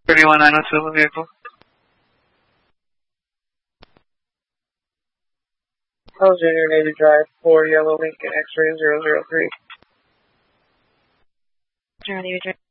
31902 the vehicle. How's Junior Navy Drive 4 Yellow Lincoln X-ray 003. Junior Navy Drive